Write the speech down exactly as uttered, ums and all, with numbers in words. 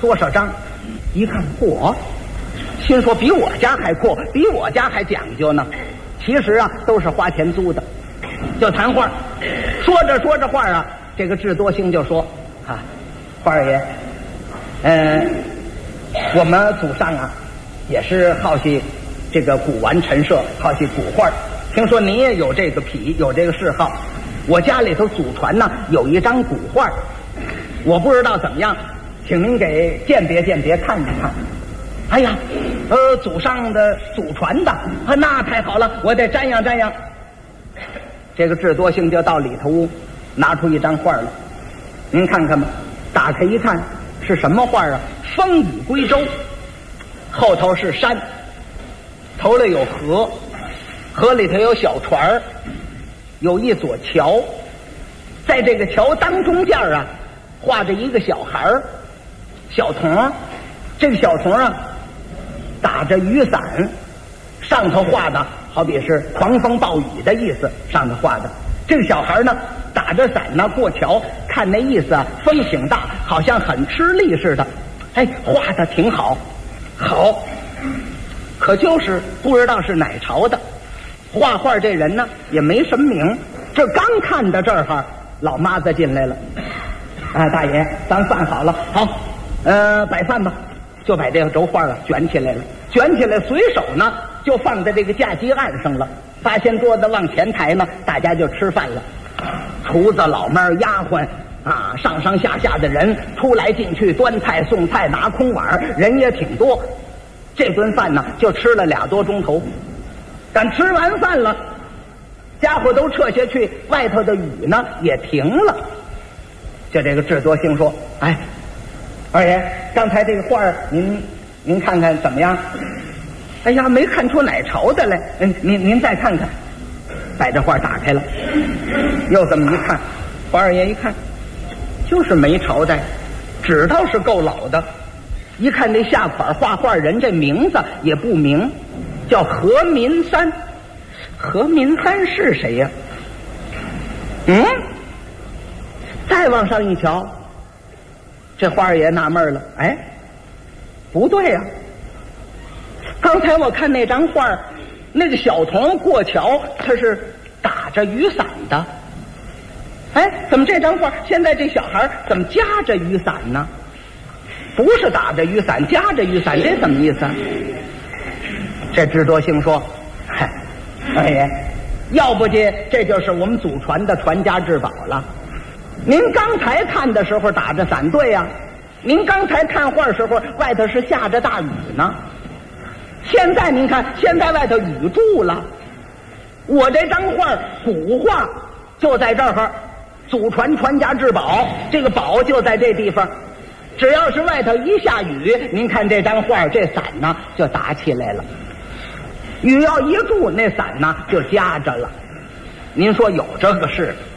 多少张？一看，嚯，心说比我家还阔，比我家还讲究呢。其实啊，都是花钱租的。就谈话，说着说着话啊，这个智多星就说：“啊，花二爷，嗯，我们祖上啊，也是好习这个古玩陈设，好习古画。听说您也有这个癖，有这个嗜好。我家里头祖传呢有一张古画，我不知道怎么样，请您给鉴别鉴别，看一看。哎呀，呃，祖上的祖传的，啊，那太好了，我得瞻仰瞻仰。”这个智多星就到里头屋，拿出一张画来，您看看吧。打开一看，是什么画啊？风雨归舟，后头是山，头里有河，河里头有小船，有一座桥，在这个桥当中间啊，画着一个小孩儿，小童。这个小童啊，打着雨伞，上头画的好比是狂风暴雨的意思，上头画的。这个小孩呢，打着伞呢过桥，看那意思啊，风挺大，好像很吃力似的。哎，画的挺好，好，可就是不知道是哪朝的。画画这人呢也没什么名，这刚看到这儿哈，老妈子进来了。啊，大爷，咱饭好了，好，呃，摆饭吧。就把这个轴画啊卷起来了，卷起来随手呢就放在这个架机案上了。八仙桌子往前抬呢，大家就吃饭了。厨子、老妹儿、丫鬟啊，上上下下的人出来进去，端菜送菜，拿空碗，人也挺多。这顿饭呢就吃了俩多钟头。但吃完饭了，家伙都撤下去，外头的雨呢也停了。就这个智多星说：“哎，二爷，刚才这个画您您看看怎么样？”哎呀，没看出哪朝的来。嗯，您您再看看。把这画打开了，又这么一看，花二爷一看，就是没朝代，知道是够老的。一看这下款画画人这名字也不明，叫何民三。何民三是谁呀？嗯，再往上一瞧，这花二爷纳闷了，哎，不对呀、啊！刚才我看那张画，那个小童过桥，他是打着雨伞的。哎，怎么这张画现在这小孩怎么夹着雨伞呢？不是打着雨伞，夹着雨伞，这怎么意思啊？这智多星说：“嗨，二爷，要不这这就是我们祖传的传家之宝了。您刚才看的时候打着伞，对呀、啊。您刚才看画时候外头是下着大雨呢。现在您看，现在外头雨住了。我这张画古画就在这儿，祖传传家之宝，这个宝就在这地方。只要是外头一下雨，您看这张画，这伞呢就打起来了。雨要一住，那伞呢就夹着了。您说有这个事？